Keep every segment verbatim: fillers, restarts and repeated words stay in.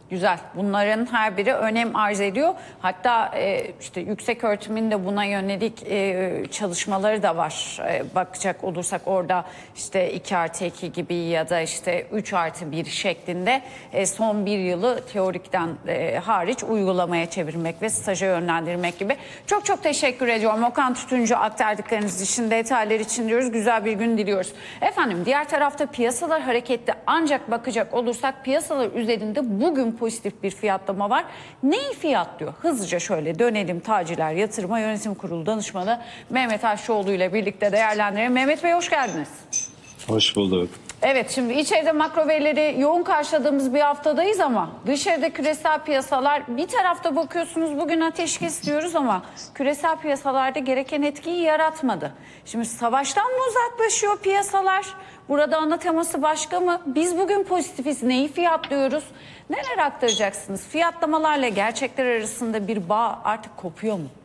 Güzel. Bunların her biri önem arz ediyor. Hatta e, işte yüksek öğretimin de buna yönelik e, çalışmaları da var. E, bakacak olursak orada işte iki artı iki gibi ya da işte üç artı bir şeklinde e, son bir yılı teorikten e, hariç uygulamaya çevirmek ve staja yönlendirmek gibi. Çok çok teşekkür ediyorum. Okan Tütüncü, aktardıklarınız için, detaylar için diyoruz. Güzel bir gün diliyoruz. Efendim, diğer tarafta piyasalar hareketli, ancak bakacak olursak piyasalar üzerinde bugün pozitif bir fiyatlama var. Neyi fiyatlıyor? Hızlıca şöyle dönelim. Tacirler Yatırım Yönetim Kurulu Danışmanı Mehmet Aşçıoğlu ile birlikte değerlendirelim. Mehmet Bey, hoş geldiniz. Hoş bulduk. Evet, şimdi içeride makro verileri yoğun karşıladığımız bir haftadayız ama dışarıda küresel piyasalar, bir tarafta bakıyorsunuz bugün ateşkes diyoruz ama küresel piyasalarda gereken etkiyi yaratmadı. Şimdi savaştan mı uzaklaşıyor piyasalar? Burada ana teması başka mı? Biz bugün pozitifiz. Neyi fiyatlıyoruz? Neler aktaracaksınız? Fiyatlamalarla gerçekler arasında bir bağ artık kopuyor mu?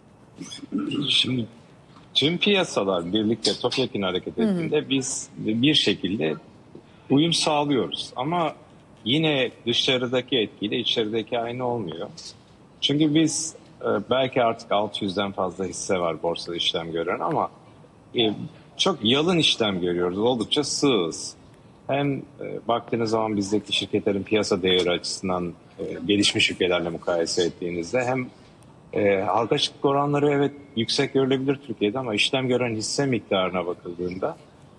Şimdi tüm piyasalar birlikte topyekun hareket ettiğinde hı hı. biz bir şekilde uyum sağlıyoruz. Ama yine dışarıdaki etkiyle içerideki aynı olmuyor. Çünkü biz belki artık altı yüzden fazla hisse var borsada işlem gören ama çok yalın işlem görüyoruz. Oldukça sığız. Hem e, baktığınız zaman bizdeki şirketlerin piyasa değeri açısından e, gelişmiş ülkelerle mukayese ettiğinizde hem e, halka açıklık oranları evet yüksek görülebilir Türkiye'de ama işlem gören hisse miktarına bakıldığında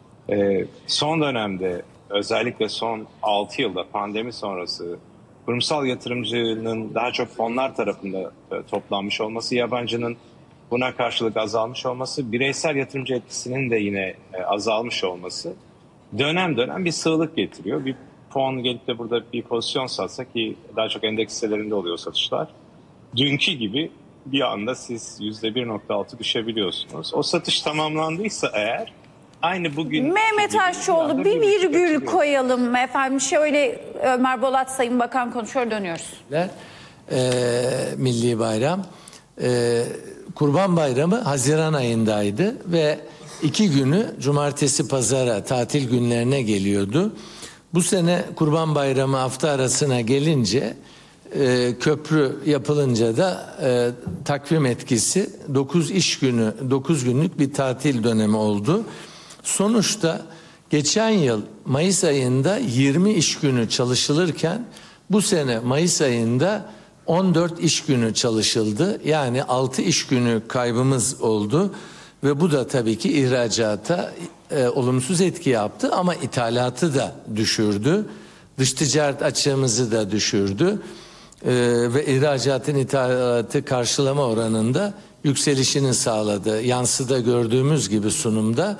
e, son dönemde özellikle son altı yılda pandemi sonrası kurumsal yatırımcının daha çok fonlar tarafında e, toplanmış olması, yabancının buna karşılık azalmış olması, bireysel yatırımcı etkisinin de yine e, azalmış olması dönem dönem bir sığlık getiriyor. Bir fon gelip de burada bir pozisyon satsa, ki daha çok endeks hisselerinde oluyor satışlar, dünkü gibi bir anda siz yüzde bir nokta altı düşebiliyorsunuz. O satış tamamlandıysa eğer aynı bugün... Mehmet Aşçıoğlu, bir virgül koyalım efendim. Şöyle Ömer Bolat Sayın Bakan konuşuyor, dönüyoruz. Ee, Milli Bayram. Ee, Kurban Bayramı Haziran ayındaydı ve iki günü cumartesi pazara tatil günlerine geliyordu. Bu sene Kurban Bayramı hafta arasına gelince e, köprü yapılınca da e, takvim etkisi dokuz iş günü, dokuz günlük bir tatil dönemi oldu. Sonuçta geçen yıl Mayıs ayında yirmi iş günü çalışılırken bu sene Mayıs ayında on dört iş günü çalışıldı. Yani altı iş günü kaybımız oldu ve bu da tabii ki ihracata e, olumsuz etki yaptı ama ithalatı da düşürdü. Dış ticaret açığımızı da düşürdü e, ve ihracatın ithalatı karşılama oranında yükselişini sağladı. Yansıda gördüğümüz gibi sunumda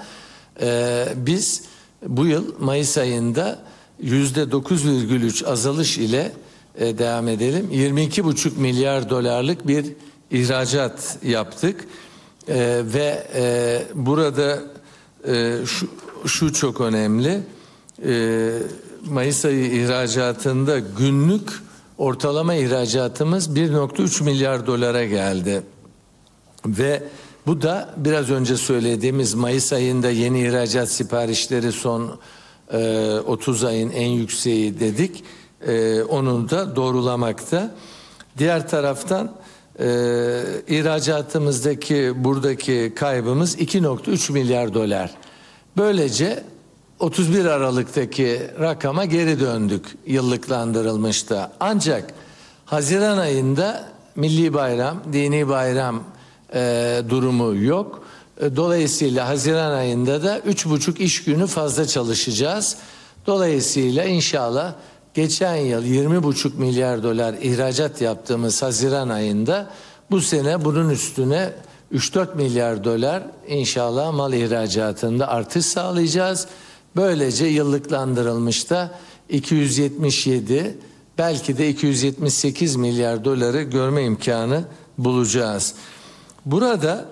e, biz bu yıl Mayıs ayında yüzde dokuz virgül üç azalış ile e, devam edelim. yirmi iki buçuk milyar dolarlık bir ihracat yaptık e, ve e, burada e, şu, şu çok önemli. E, Mayıs ayı ihracatında günlük ortalama ihracatımız bir nokta üç milyar dolara geldi ve bu da biraz önce söylediğimiz Mayıs ayında yeni ihracat siparişleri son e, otuz ayın en yükseği dedik. Ee, onu da doğrulamakta. Diğer taraftan e, ihracatımızdaki buradaki kaybımız iki nokta üç milyar dolar. Böylece otuz bir Aralık'taki rakama geri döndük yıllıklandırılmışta. Ancak Haziran ayında milli bayram, dini bayram e, durumu yok. E, dolayısıyla Haziran ayında da üç buçuk iş günü fazla çalışacağız. Dolayısıyla inşallah geçen yıl yirmi buçuk milyar dolar ihracat yaptığımız Haziran ayında bu sene bunun üstüne üç dört milyar dolar inşallah mal ihracatında artış sağlayacağız. Böylece yıllıklandırılmış da iki yüz yetmiş yedi belki de iki yüz yetmiş sekiz milyar doları görme imkanı bulacağız. Burada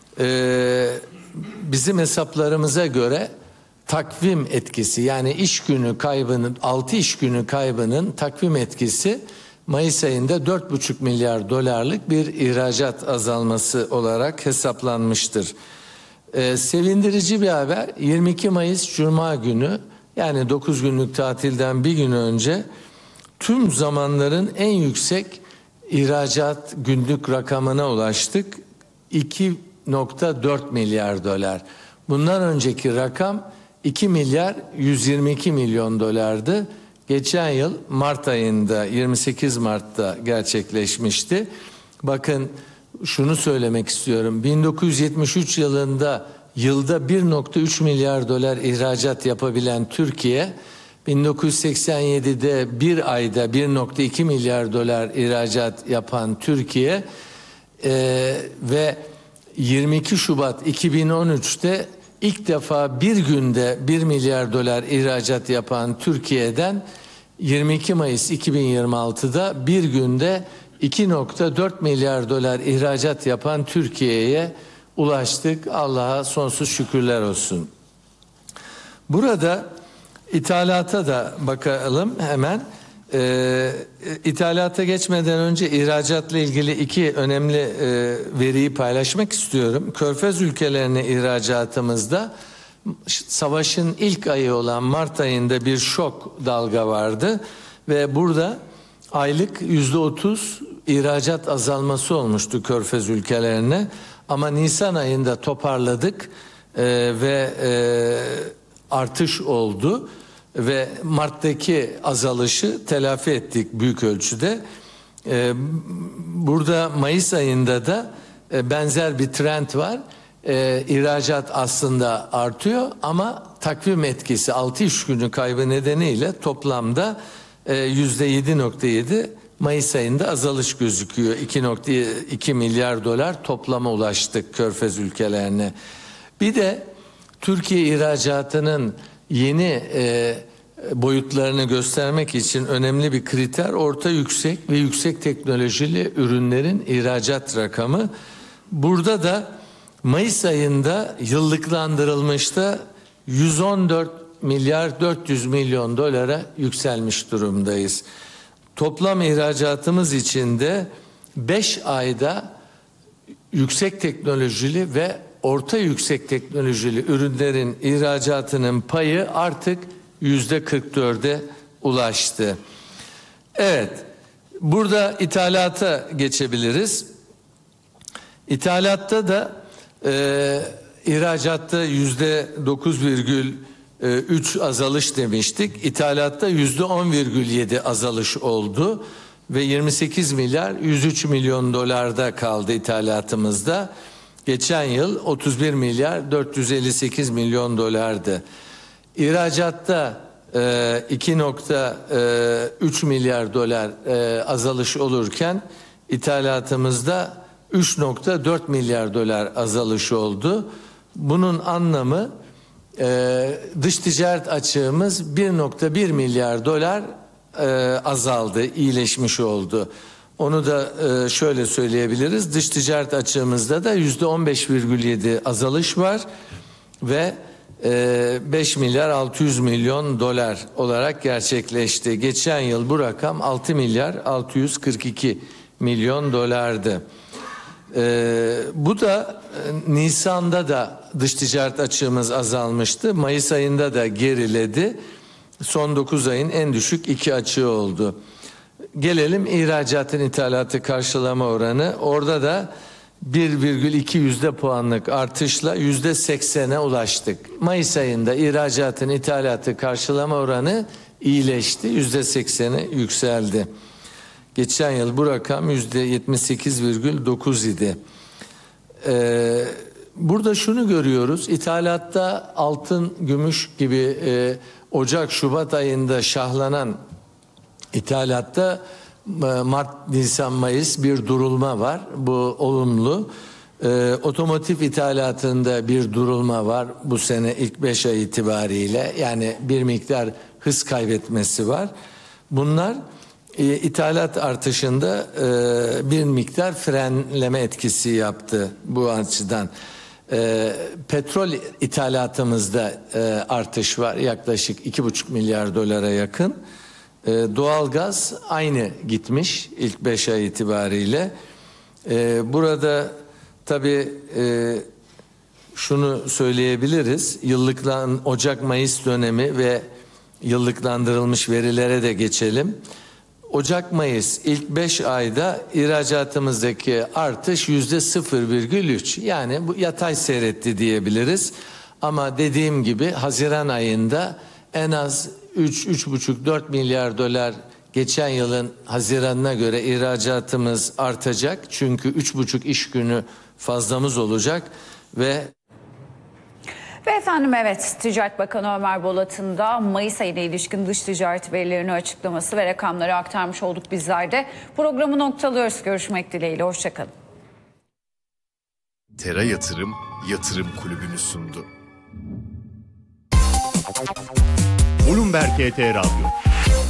e, bizim hesaplarımıza göre takvim etkisi, yani iş günü kaybının, altı iş günü kaybının takvim etkisi Mayıs ayında dört buçuk milyar dolarlık bir ihracat azalması olarak hesaplanmıştır. Ee, sevindirici bir haber, yirmi iki Mayıs Cuma günü, yani dokuz günlük tatilden bir gün önce tüm zamanların en yüksek ihracat günlük rakamına ulaştık. iki nokta dört milyar dolar. Bundan önceki rakam iki milyar yüz yirmi iki milyon dolardı. Geçen yıl Mart ayında, yirmi sekiz Mart'ta gerçekleşmişti. Bakın şunu söylemek istiyorum. bin dokuz yüz yetmiş üç yılında yılda bir nokta üç milyar dolar ihracat yapabilen Türkiye, bin dokuz yüz seksen yedide bir ayda bir nokta iki milyar dolar ihracat yapan Türkiye e, ve yirmi iki Şubat iki bin on üçte ilk defa bir günde bir milyar dolar ihracat yapan Türkiye'den yirmi iki Mayıs iki bin yirmi altıda bir günde iki nokta dört milyar dolar ihracat yapan Türkiye'ye ulaştık. Allah'a sonsuz şükürler olsun. Burada ithalata da bakalım hemen. Ee, ithalata geçmeden önce ihracatla ilgili iki önemli e, veriyi paylaşmak istiyorum. Körfez ülkelerine ihracatımızda savaşın ilk ayı olan Mart ayında bir şok dalga vardı ve burada aylık yüzde otuz ihracat azalması olmuştu Körfez ülkelerine, ama Nisan ayında toparladık e, ve e, artış oldu ve Mart'taki azalışı telafi ettik büyük ölçüde. E, burada Mayıs ayında da e, benzer bir trend var. E, ihracat aslında artıyor ama takvim etkisi altı iş günü kaybı nedeniyle toplamda e, yüzde yedi nokta yedi Mayıs ayında azalış gözüküyor. iki nokta iki milyar dolar toplama ulaştık Körfez ülkelerine. Bir de Türkiye ihracatının yeni e, boyutlarını göstermek için önemli bir kriter orta yüksek ve yüksek teknolojili ürünlerin ihracat rakamı. Burada da Mayıs ayında yıllıklandırılmışta yüz on dört milyar dört yüz milyon dolara yükselmiş durumdayız. Toplam ihracatımız içinde beş ayda yüksek teknolojili ve orta yüksek teknolojili ürünlerin ihracatının payı artık yüzde kırk dörde ulaştı. Evet, burada ithalata geçebiliriz. İthalatta da e, ihracatta yüzde dokuz virgül üç azalış demiştik. İthalatta yüzde on virgül yedi azalış oldu ve yirmi sekiz milyar yüz üç milyon dolarda kaldı ithalatımızda. Geçen yıl otuz bir milyar dört yüz elli sekiz milyon dolardı. İhracatta e, iki nokta üç milyar dolar e, azalış olurken ithalatımızda üç nokta dört milyar dolar azalış oldu. Bunun anlamı e, dış ticaret açığımız bir nokta bir milyar dolar e, azaldı, iyileşmiş oldu. Onu da e, şöyle söyleyebiliriz. Dış ticaret açığımızda da yüzde on beş virgül yedi azalış var ve e, beş milyar altı yüz milyon dolar olarak gerçekleşti. Geçen yıl bu rakam altı milyar altı yüz kırk iki milyon dolardı. Ee, bu da e, Nisan'da da dış ticaret açığımız azalmıştı. Mayıs ayında da geriledi. Son dokuz ayın en düşük iki açığı oldu. Gelelim ihracatın ithalatı karşılama oranı. Orada da bir virgül iki yüzde puanlık artışla yüzde seksene ulaştık. Mayıs ayında ihracatın ithalatı karşılama oranı iyileşti. Yüzde seksene yükseldi. Geçen yıl bu rakam yüzde yetmiş sekiz virgül dokuz idi. Ee, burada şunu görüyoruz. İthalatta altın, gümüş gibi e, Ocak, Şubat ayında şahlanan İthalatta Mart, Nisan, Mayıs bir durulma var. Bu olumlu. Ee, otomotiv ithalatında bir durulma var bu sene ilk beş ay itibariyle. Yani bir miktar hız kaybetmesi var. Bunlar e, ithalat artışında e, bir miktar frenleme etkisi yaptı bu açıdan. E, petrol ithalatımızda e, artış var. Yaklaşık iki buçuk milyar dolara yakın. Doğalgaz aynı gitmiş ilk beş ay itibariyle. Ee, burada tabii e, şunu söyleyebiliriz. Yıllıklan Ocak-Mayıs dönemi ve yıllıklandırılmış verilere de geçelim. Ocak-Mayıs ilk beş ayda ihracatımızdaki artış yüzde sıfır virgül üç. Yani bu yatay seyretti diyebiliriz. Ama dediğim gibi Haziran ayında en az üç üç buçuk dört milyar dolar geçen yılın Haziran'ına göre ihracatımız artacak. Çünkü üç buçuk iş günü fazlamız olacak ve Ve efendim evet, Ticaret Bakanı Ömer Bolat'ın da Mayıs ayına ilişkin dış ticaret verilerini açıklaması ve rakamları aktarmış olduk bizler de. Programı noktalıyoruz. Görüşmek dileğiyle. Hoşçakalın. Tera Yatırım, Yatırım Kulübü'nü sundu. Bloomberg H T Radyo.